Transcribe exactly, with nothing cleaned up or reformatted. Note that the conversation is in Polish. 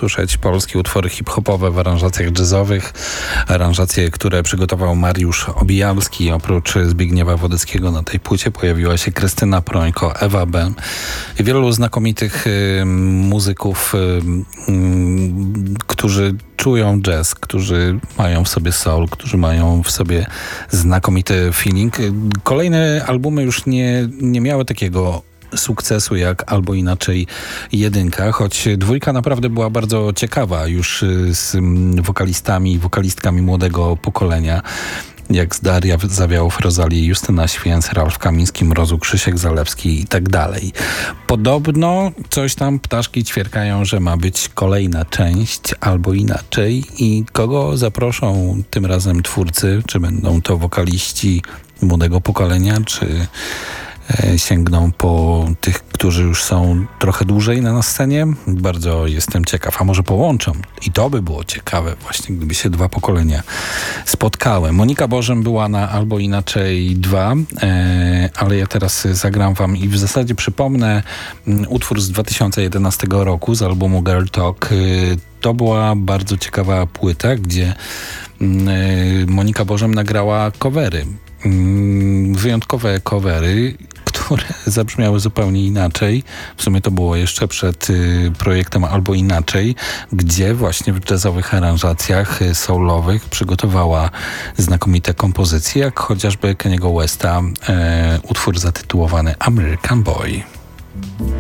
usłyszeć polskie utwory hip-hopowe w aranżacjach jazzowych. Aranżacje, które przygotował Mariusz Obijalski. Oprócz Zbigniewa Wodeckiego na tej płycie pojawiła się Krystyna Prońko, Ewa Ben i wielu znakomitych y, muzyków, y, y, którzy czują jazz, którzy mają w sobie soul, którzy mają w sobie znakomity feeling. Kolejne albumy już nie, nie miały takiego sukcesu jak Albo Inaczej jedynka, choć dwójka naprawdę była bardzo ciekawa już z wokalistami i wokalistkami młodego pokolenia, jak z Daria Zawiałów, Rozalii, Justyna Święc, Ralf Kamiński, Mrozu, Krzysiek Zalewski i tak dalej. Podobno coś tam ptaszki ćwierkają, że ma być kolejna część Albo Inaczej i kogo zaproszą tym razem twórcy? Czy będą to wokaliści młodego pokolenia, czy sięgną po tych, którzy już są trochę dłużej na scenie? Bardzo jestem ciekaw. A może połączą? I to by było ciekawe właśnie, gdyby się dwa pokolenia spotkały. Monika Bożem była na Albo Inaczej dwa, e, ale ja teraz zagram wam i w zasadzie przypomnę m, utwór z dwa tysiące jedenastego roku z albumu Girl Talk. E, to była bardzo ciekawa płyta, gdzie m, e, Monika Bożem nagrała covery. M, wyjątkowe covery, które zabrzmiały zupełnie inaczej. W sumie to było jeszcze przed y, projektem Albo Inaczej, gdzie właśnie w jazzowych aranżacjach y, soulowych przygotowała znakomite kompozycje, jak chociażby Keniego Westa, y, utwór zatytułowany American Boy.